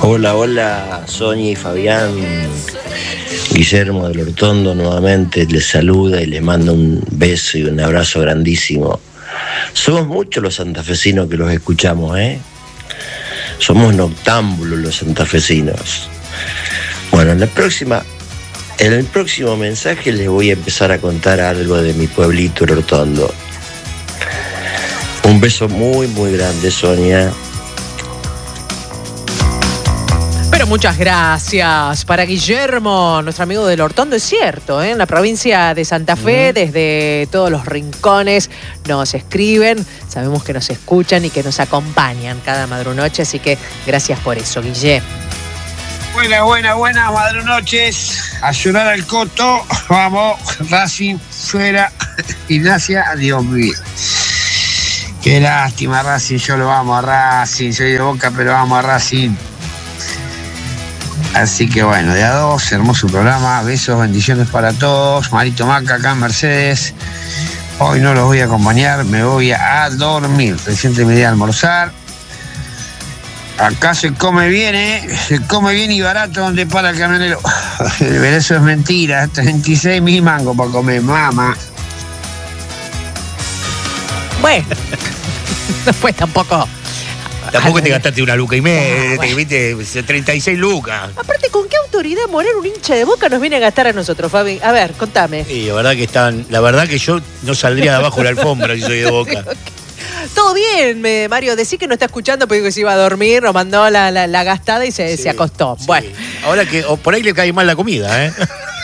Hola, hola, Sonia y Fabián. Guillermo del Hortondo nuevamente les saluda y les manda un beso y un abrazo grandísimo. Somos muchos los santafesinos que los escuchamos, ¿eh? Somos noctámbulos los santafesinos. Bueno, en el próximo mensaje les voy a empezar a contar algo de mi pueblito, el Hortondo. Un beso muy, muy grande, Sonia. Pero muchas gracias para Guillermo, nuestro amigo del Hortondo. Es cierto, en la provincia de Santa Fe, desde todos los rincones nos escriben. Sabemos que nos escuchan y que nos acompañan cada madrunoche, así que gracias por eso, Guille. Buenas madrunoches. A llorar al coto. Vamos, Racing, fuera. Gimnasia, adiós, mi vida. Qué lástima, Racing. Yo lo amo a Racing. Soy de Boca, pero amo a Racing. Así que bueno, de a dos, hermoso programa. Besos, bendiciones para todos. Marito Maca, acá en Mercedes. Hoy no los voy a acompañar, me voy a dormir. Recién terminé de almorzar. Acá se come bien, se come bien y barato donde para el camionero. Pero eso es mentira, 36 mil mangos para comer, mamá. Bueno, no fue tampoco te gastaste una luca y media, bueno. Viste 36 lucas. Aparte, ¿con qué autoridad moral un hincha de Boca nos viene a gastar a nosotros, Fabi? A ver, contame. Sí, la verdad que yo no saldría de abajo de la alfombra si soy de Boca. Todo bien, Mario, decí que no está escuchando porque dijo que se iba a dormir, nos mandó la gastada y se acostó. Sí. Bueno. Ahora que por ahí le cae mal la comida, ¿eh?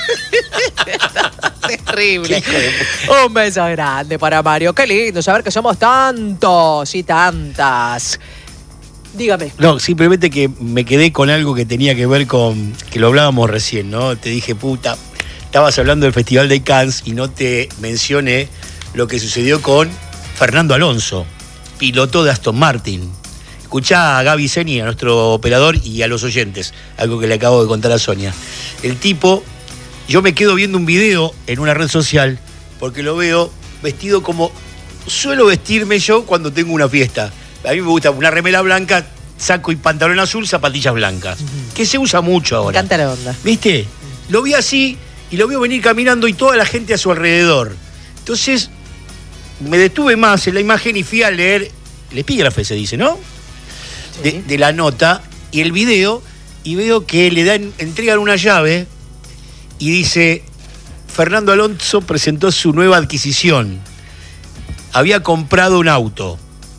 Terrible. Un beso grande para Mario. Qué lindo saber que somos tantos y tantas. Dígame. No, simplemente que me quedé con algo que tenía que ver con, que lo hablábamos recién, ¿no? Te dije, puta, estabas hablando del Festival de Cannes y no te mencioné lo que sucedió con Fernando Alonso, piloto de Aston Martin. Escuchá a Gaby Zeni, a nuestro operador, y a los oyentes, algo que le acabo de contar a Sonia. El tipo, yo me quedo viendo un video en una red social porque lo veo vestido como suelo vestirme yo cuando tengo una fiesta. A mí me gusta una remera blanca, saco y pantalón azul, zapatillas blancas, que se usa mucho ahora. Me encanta la onda. ¿Viste? Lo vi así y lo veo venir caminando y toda la gente a su alrededor. Entonces me detuve más en la imagen y fui a leer el epígrafe, se dice, ¿no? Sí. De la nota y el video, y veo que le entregan una llave y dice: Fernando Alonso presentó su nueva adquisición. Había comprado un auto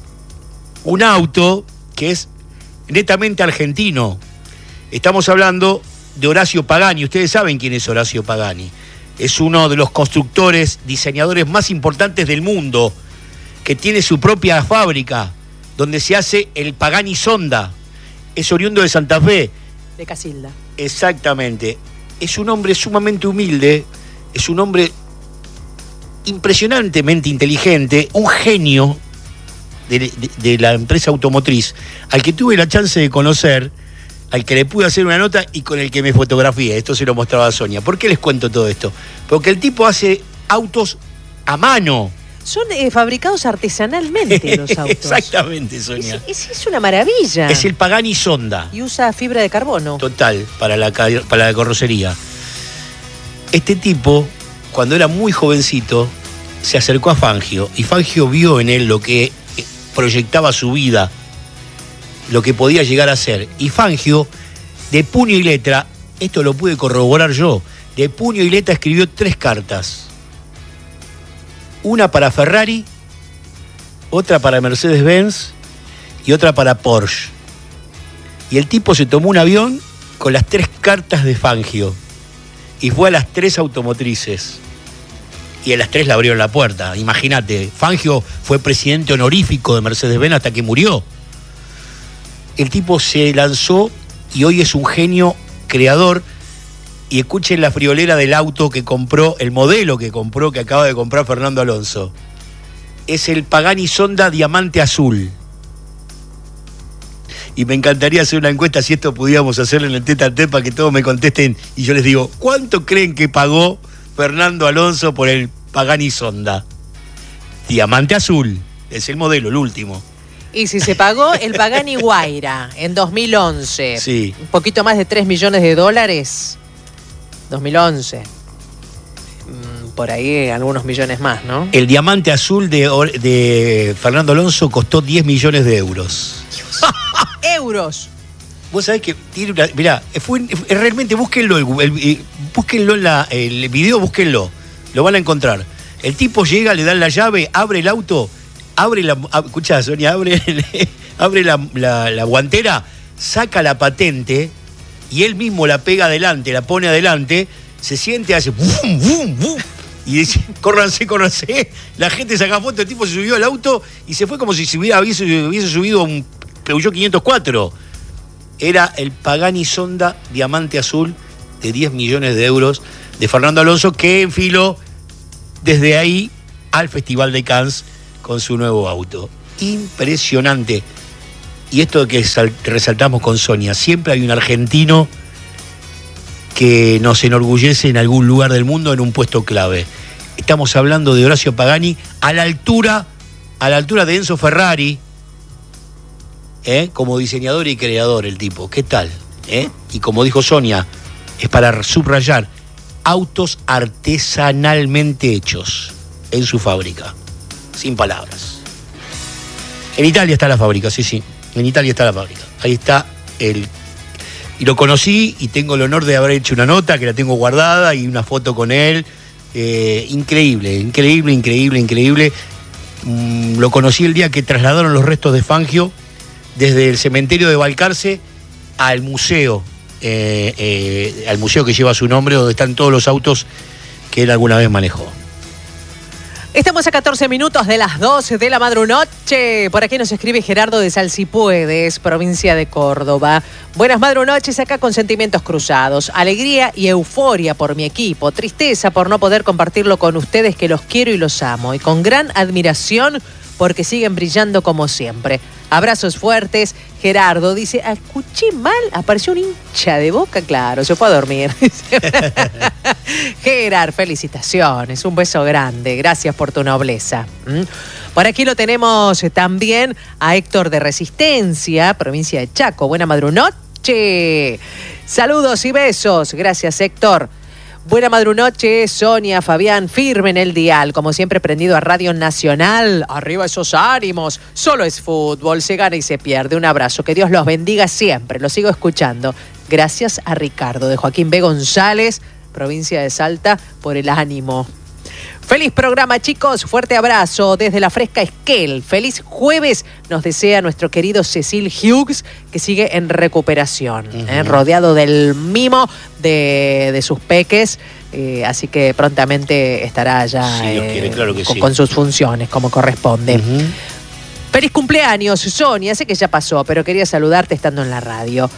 que es netamente argentino. Estamos hablando de Horacio Pagani. Ustedes saben quién es Horacio Pagani. Es uno de los constructores, diseñadores más importantes del mundo, que tiene su propia fábrica, donde se hace el Pagani Sonda. Es oriundo de Santa Fe. De Casilda. Exactamente. Es un hombre sumamente humilde, es un hombre impresionantemente inteligente, un genio de la empresa automotriz, al que tuve la chance de conocer, al que le pude hacer una nota y con el que me fotografié. Esto se lo mostraba a Sonia. ¿Por qué les cuento todo esto? Porque el tipo hace autos a mano. Son fabricados artesanalmente los autos. Exactamente, Sonia. Es una maravilla. Es el Pagani Sonda. Y usa fibra de carbono. Total, para la carrocería. Este tipo, cuando era muy jovencito, se acercó a Fangio. Y Fangio vio en él lo que proyectaba su vida, lo que podía llegar a ser. Y Fangio, de puño y letra, esto lo pude corroborar yo, de puño y letra escribió 3 cartas. Una para Ferrari, otra para Mercedes-Benz y otra para Porsche. Y el tipo se tomó un avión con las 3 cartas de Fangio y fue a las 3 automotrices. Y a las 3 le abrieron la puerta. Imagínate, Fangio fue presidente honorífico de Mercedes-Benz hasta que murió. El tipo se lanzó y hoy es un genio creador. Y escuchen la friolera del auto que compró, el modelo que compró, que acaba de comprar Fernando Alonso. Es el Pagani Sonda Diamante Azul. Y me encantaría hacer una encuesta, si esto pudiéramos hacerlo en el tete a tete, para que todos me contesten y yo les digo, ¿cuánto creen que pagó Fernando Alonso por el Pagani Sonda? Diamante Azul, es el modelo, el último. Y si se pagó el Pagani Huayra en 2011, Sí. un poquito más de 3 millones de dólares, 2011. Por ahí algunos millones más, ¿no? El diamante azul de Fernando Alonso costó 10 millones de euros. Euros. Vos sabés que tiene una. Mirá, realmente búsquenlo, búsquenlo el video, búsquenlo. Lo van a encontrar. El tipo llega, le dan la llave, abre el auto, escuchá, Sonia, abre la guantera, saca la patente y él mismo la pega adelante, la pone adelante, se siente, hace bum, bum, bum, y dice, córranse. La gente saca foto, el tipo se subió al auto y se fue como si hubiese subido a un Peugeot 504. Era el Pagani Sonda Diamante Azul de 10 millones de euros de Fernando Alonso, que enfiló desde ahí al Festival de Cannes con su nuevo auto. Impresionante. Y esto que resaltamos con Sonia, siempre hay un argentino que nos enorgullece en algún lugar del mundo en un puesto clave. Estamos hablando de Horacio Pagani a la altura de Enzo Ferrari, como diseñador y creador el tipo. ¿Qué tal? Y como dijo Sonia, es para subrayar, autos artesanalmente hechos en su fábrica. Sin palabras. En Italia está la fábrica, sí. En Italia está la fábrica. Ahí está y lo conocí y tengo el honor de haber hecho una nota que la tengo guardada y una foto con él. Increíble. Lo conocí el día que trasladaron los restos de Fangio desde el cementerio de Balcarce al museo que lleva su nombre, donde están todos los autos que él alguna vez manejó. Estamos a 14 minutos de las 12 de la madrunoche. Por aquí nos escribe Gerardo de Salsipuedes, provincia de Córdoba. Buenas madrunoches, acá con sentimientos cruzados. Alegría y euforia por mi equipo. Tristeza por no poder compartirlo con ustedes, que los quiero y los amo. Y con gran admiración porque siguen brillando como siempre. Abrazos fuertes. Gerardo dice, escuché mal, apareció un hincha de Boca, claro, se fue a dormir. Gerard, felicitaciones, un beso grande, gracias por tu nobleza. Por aquí lo tenemos también a Héctor de Resistencia, provincia de Chaco. Buena madrunoche. Saludos y besos, gracias Héctor. Buena madrunoche, Sonia, Fabián, firme en el dial, como siempre prendido a Radio Nacional. Arriba esos ánimos, solo es fútbol, se gana y se pierde. Un abrazo, que Dios los bendiga siempre, los sigo escuchando. Gracias a Ricardo, de Joaquín B. González, provincia de Salta, por el ánimo. Feliz programa, chicos, fuerte abrazo desde la fresca Esquel. Feliz jueves nos desea nuestro querido Cecil Hughes, que sigue en recuperación, rodeado del mimo de sus peques, así que prontamente estará allá si Dios quiere, claro que sí, con sus funciones como corresponde. Feliz cumpleaños, Sonia, sé que ya pasó, pero quería saludarte estando en la radio.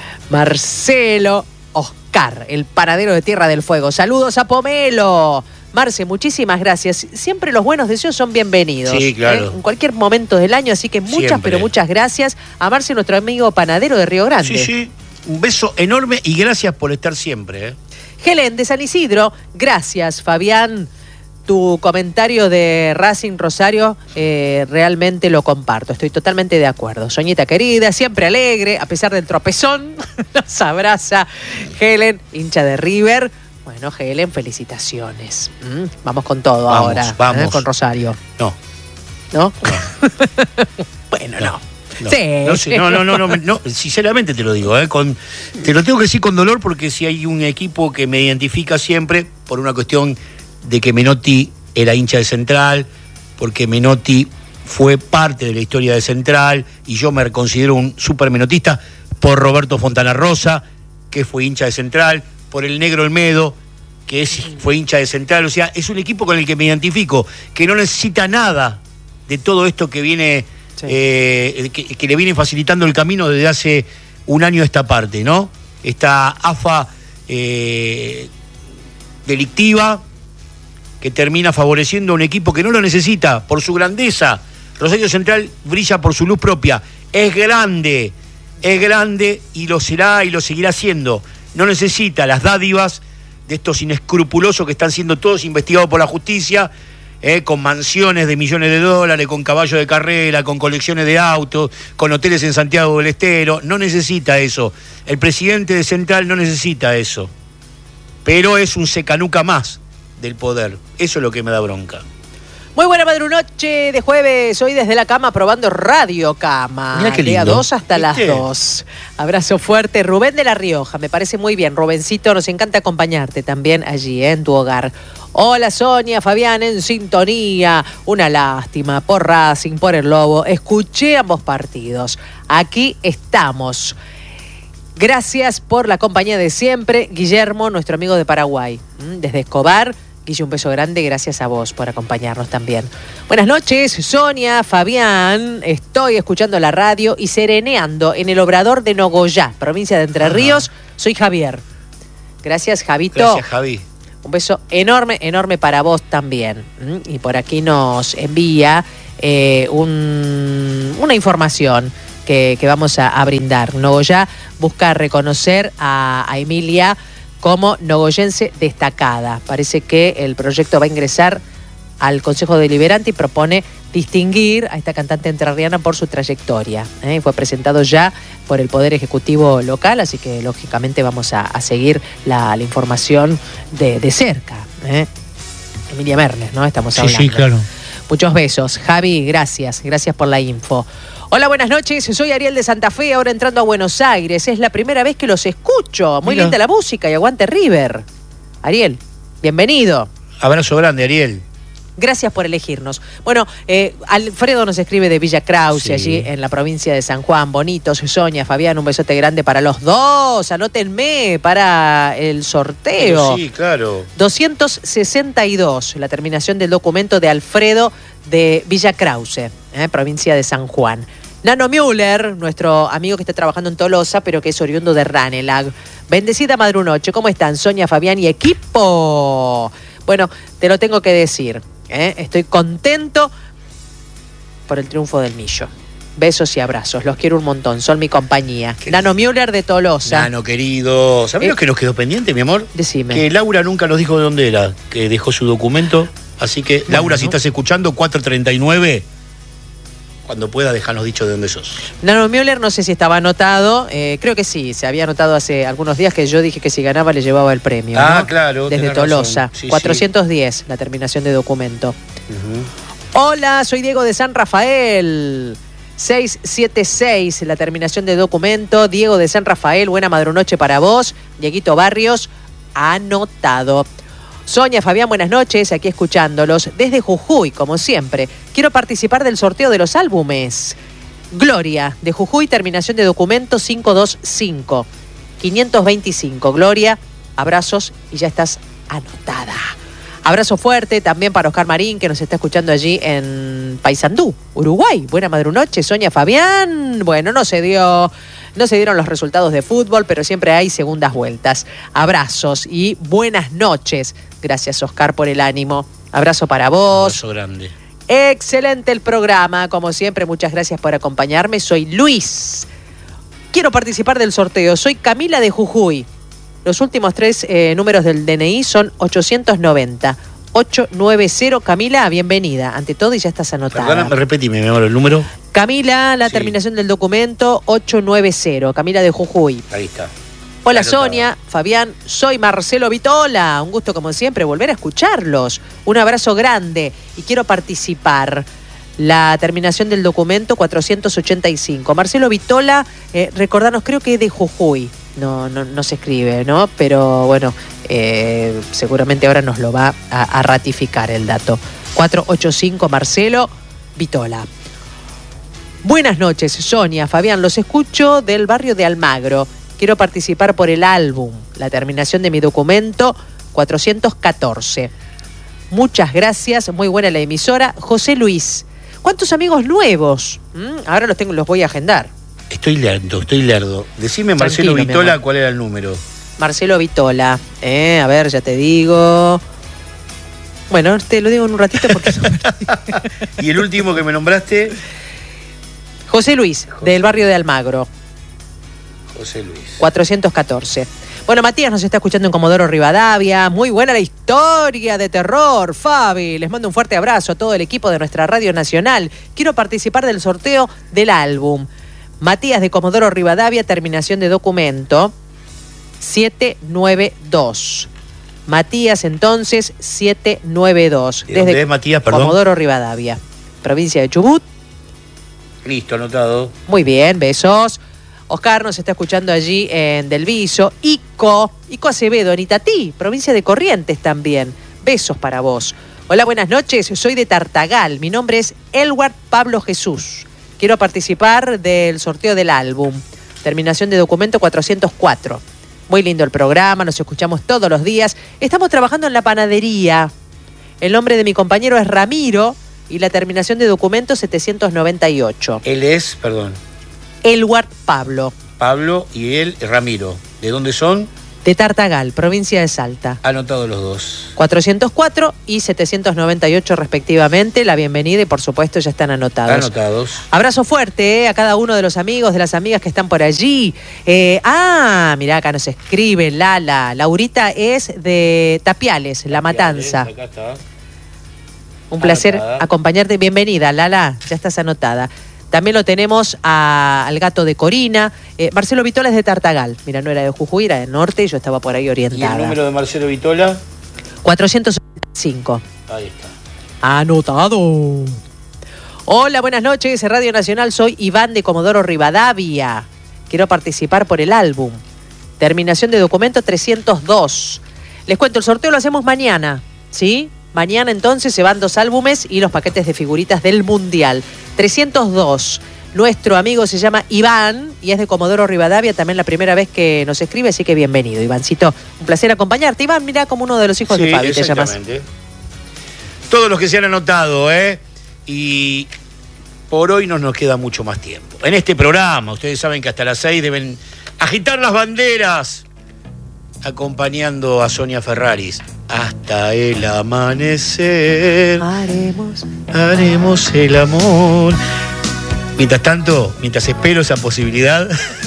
Marcelo Oscar, el panadero de Tierra del Fuego. Saludos a Pomelo. Marce, muchísimas gracias. Siempre los buenos deseos son bienvenidos. Sí, claro. En cualquier momento del año, así que pero muchas gracias a Marce, nuestro amigo panadero de Río Grande. Sí. Un beso enorme y gracias por estar siempre. Helen de San Isidro, gracias, Fabián. Tu comentario de Racing Rosario realmente lo comparto, estoy totalmente de acuerdo. Soñita querida, siempre alegre, a pesar del tropezón, nos abraza Helen, hincha de River. Bueno, Helen, felicitaciones. Vamos con todo ahora. Vamos. Con Rosario. No. ¿No? Bueno, no. Sí. No, sinceramente te lo digo, te lo tengo que decir con dolor, porque si hay un equipo que me identifica siempre por una cuestión de que Menotti era hincha de Central, porque Menotti fue parte de la historia de Central y yo me considero un súper menotista, por Roberto Fontana Rosa, que fue hincha de Central, por el Negro Olmedo, que fue hincha de Central. O sea, es un equipo con el que me identifico, que no necesita nada de todo esto que viene, que le viene facilitando el camino desde hace un año a esta parte, ¿no? Esta AFA delictiva que termina favoreciendo a un equipo que no lo necesita por su grandeza. Rosario Central brilla por su luz propia. Es grande y lo será y lo seguirá siendo. No necesita las dádivas de estos inescrupulosos que están siendo todos investigados por la justicia, con mansiones de millones de dólares, con caballos de carrera, con colecciones de autos, con hoteles en Santiago del Estero. No necesita eso. El presidente de Central no necesita eso. Pero es un secanuca más del poder. Eso es lo que me da bronca. Muy buena madrunoche de jueves, hoy desde la cama probando Radio Cama. Mirá qué De a lindo. 2 hasta las 2. Abrazo fuerte, Rubén de La Rioja, me parece muy bien. Rubencito, nos encanta acompañarte también allí, en tu hogar. Hola Sonia, Fabián en sintonía. Una lástima por Racing, por el Lobo. Escuché ambos partidos. Aquí estamos. Gracias por la compañía de siempre. Guillermo, nuestro amigo de Paraguay, desde Escobar. Guille, un beso grande, gracias a vos por acompañarnos también. Buenas noches, Sonia, Fabián. Estoy escuchando la radio y sereneando en el Obrador de Nogoyá, provincia de Entre Ríos. Soy Javier. Gracias, Javito. Gracias, Javi. Un beso enorme, enorme para vos también. Y por aquí nos envía una información que vamos a brindar. Nogoyá busca reconocer a Emilia como nogoyense destacada. Parece que el proyecto va a ingresar al Consejo Deliberante y propone distinguir a esta cantante entrerriana por su trayectoria. Fue presentado ya por el Poder Ejecutivo local, así que lógicamente vamos a seguir la información de cerca. Emilia Mernes, ¿no? Estamos hablando. Sí, claro. Muchos besos. Javi, gracias por la info. Hola, buenas noches, soy Ariel de Santa Fe, ahora entrando a Buenos Aires. Es la primera vez que los escucho. Muy linda la música y aguante River. Ariel, bienvenido. Abrazo grande, Ariel. Gracias por elegirnos. Bueno, Alfredo nos escribe de Villa Krause, Sí. allí en la provincia de San Juan. Bonitos, Sonia, Fabián, un besote grande para los dos. Anótenme para el sorteo. Pero sí, claro. 262, la terminación del documento de Alfredo de Villa Krause, provincia de San Juan. Nano Müller, nuestro amigo que está trabajando en Tolosa, pero que es oriundo de Ranelagh. Bendecida madrunoche, ¿cómo están Sonia, Fabián y equipo? Bueno, te lo tengo que decir, estoy contento por el triunfo del Millo. Besos y abrazos, los quiero un montón, son mi compañía. Nano Müller de Tolosa. Nano, querido. ¿Sabés lo que nos quedó pendiente, mi amor? Decime. Que Laura nunca nos dijo de dónde era, que dejó su documento. Así que, Laura, si estás escuchando, 439, cuando pueda, dejanos dicho de dónde sos. Nano Müller, no sé si estaba anotado, creo que sí, se había anotado hace algunos días que yo dije que si ganaba le llevaba el premio. Ah, ¿no? claro. Desde tenés Tolosa, razón. Sí, 410, la terminación de documento. Ujú. Hola, soy Diego de San Rafael. 676, la terminación de documento. Diego de San Rafael, buena madrunoche para vos. Dieguito Barrios, anotado. Sonia, Fabián, buenas noches, aquí escuchándolos desde Jujuy, como siempre. Quiero participar del sorteo de los álbumes. Gloria, de Jujuy, terminación de documento 525. 525, Gloria, abrazos y ya estás anotada. Abrazo fuerte también para Oscar Marín, que nos está escuchando allí en Paysandú, Uruguay. Buena madrunoche, Sonia, Fabián. Bueno, no se dieron los resultados de fútbol, pero siempre hay segundas vueltas. Abrazos y buenas noches. Gracias, Oscar, por el ánimo. Abrazo para vos. Abrazo grande. Excelente el programa, como siempre, muchas gracias por acompañarme. Soy Luis. Quiero participar del sorteo. Soy Camila de Jujuy. Los últimos 3 números del DNI son 890. 890. Camila, bienvenida. Ante todo, y ya estás anotada. Perdóname, repetime, mi amor, el número. Camila, la Sí. terminación del documento 890. Camila de Jujuy. Ahí está. Hola Anotada. Sonia, Fabián, soy Marcelo Vitola. Un gusto como siempre volver a escucharlos. Un abrazo grande y quiero participar. La terminación del documento 485. Marcelo Vitola, recordanos, creo que es de Jujuy. No se escribe, ¿no? Pero bueno, seguramente ahora nos lo va a ratificar el dato. 485 Marcelo Vitola. Buenas noches, Sonia, Fabián, los escucho del barrio de Almagro. Quiero participar por el álbum. La terminación de mi documento 414. Muchas gracias, muy buena la emisora. José Luis. ¿Cuántos amigos nuevos? Ahora los voy a agendar. Estoy lerdo. Decime, Marcelo Tranquilo, mi Vitola, amor. cuál era el número. Marcelo Vitola. A ver, ya te digo. Bueno, te lo digo en un ratito porque... Y el último que me nombraste, José Luis, del barrio de Almagro. José Luis. 414. Bueno, Matías nos está escuchando en Comodoro Rivadavia. Muy buena la historia de terror, Fabi. Les mando un fuerte abrazo a todo el equipo de nuestra Radio Nacional. Quiero participar del sorteo del álbum. Matías de Comodoro Rivadavia, terminación de documento 792. Matías, entonces, 792. ¿De dónde es, Matías, perdón? Comodoro Rivadavia, provincia de Chubut. Listo, anotado. Muy bien, besos. Oscar nos está escuchando allí en Del Viso. Ico Acevedo, en Itatí, provincia de Corrientes también. Besos para vos. Hola, buenas noches. Soy de Tartagal. Mi nombre es Elward Pablo Jesús. Quiero participar del sorteo del álbum. Terminación de documento 404. Muy lindo el programa, nos escuchamos todos los días. Estamos trabajando en la panadería. El nombre de mi compañero es Ramiro y la terminación de documento 798. Él es, perdón. Elward Pablo. Pablo y él, Ramiro. ¿De dónde son? De Tartagal, provincia de Salta. Anotado los dos. 404 y 798 respectivamente. La bienvenida y por supuesto ya están anotados. Anotados. Abrazo fuerte a cada uno de los amigos, de las amigas que están por allí. Mirá, acá nos escribe Lala. Laurita es de Tapiales, La Matanza. Acá está. Un placer Anotada. acompañarte. Bienvenida, Lala, ya estás anotada. También lo tenemos al gato de Corina. Marcelo Vitola es de Tartagal. Mira, no era de Jujuy, era del norte y yo estaba por ahí ¿Y orientada. el número de Marcelo Vitola? 405. Ahí está. Anotado. Hola, buenas noches. Radio Nacional, soy Iván de Comodoro Rivadavia. Quiero participar por el álbum. Terminación de documento 302. Les cuento, el sorteo lo hacemos mañana, ¿sí? Mañana entonces se van 2 álbumes y los paquetes de figuritas del Mundial. 302. Nuestro amigo se llama Iván y es de Comodoro Rivadavia, también la primera vez que nos escribe, así que bienvenido, Ivancito. Un placer acompañarte. Iván, mirá, como uno de los hijos de Fabi te llamas. Todos los que se han anotado, y por hoy no nos queda mucho más tiempo. En este programa, ustedes saben que hasta las 6 deben agitar las banderas, acompañando a Sonia Ferraris. Hasta el amanecer haremos el amor. Mientras tanto, mientras espero esa posibilidad,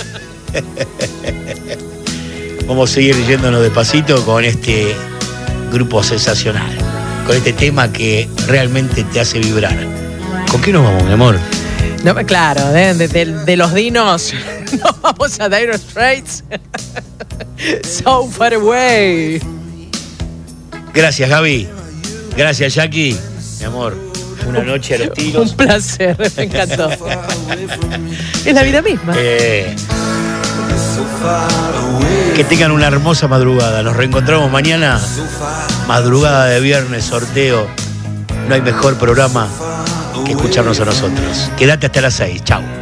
vamos a seguir yéndonos despacito con este grupo sensacional, con este tema que realmente te hace vibrar. ¿Con qué nos vamos, mi amor? No, claro, de los dinos nos vamos a Dire Straits. So Far Away. Gracias, Gaby. Gracias, Jackie. Mi amor, una noche a los tiros. Un placer, me encantó. Es la vida misma. Que tengan una hermosa madrugada. Nos reencontramos mañana. Madrugada de viernes, sorteo. No hay mejor programa que escucharnos a nosotros. Quédate hasta las 6. Chau.